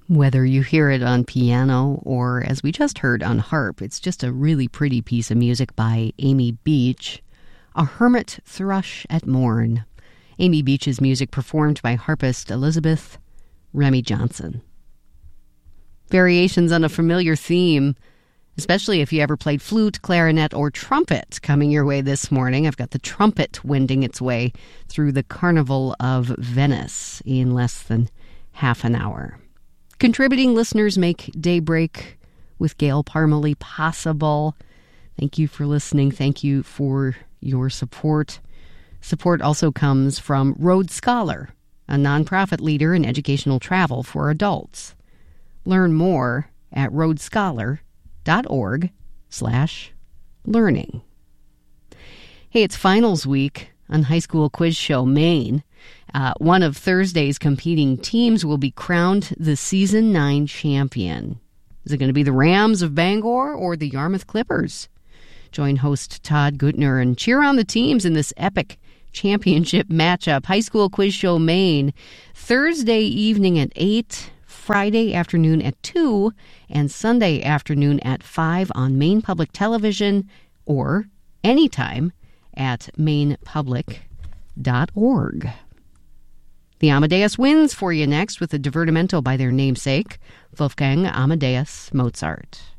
Whether you hear it on piano or, as we just heard, on harp, it's just a really pretty piece of music by Amy Beach, A Hermit Thrush at Morn. Amy Beach's music performed by harpist Elizabeth Remy Johnson. Variations on a familiar theme, especially if you ever played flute, clarinet, or trumpet, coming your way this morning. I've got the trumpet wending its way through the Carnival of Venice in less than half an hour. Contributing listeners make Daybreak with Gail Parmalee possible. Thank you for listening. Thank you for your support. Support also comes from Road Scholar, a nonprofit leader in educational travel for adults. Learn more at roadscholar.org/learning. Hey, it's finals week on High School Quiz Show Maine. One of Thursday's competing teams will be crowned the Season 9 champion. Is it going to be the Rams of Bangor or the Yarmouth Clippers? Join host Todd Gutner and cheer on the teams in this epic championship matchup. High School Quiz Show Maine, Thursday evening at 8, Friday afternoon at 2, and Sunday afternoon at 5 on Maine Public Television or anytime at mainepublic.org. The Amadeus wins for you next with a divertimento by their namesake, Wolfgang Amadeus Mozart.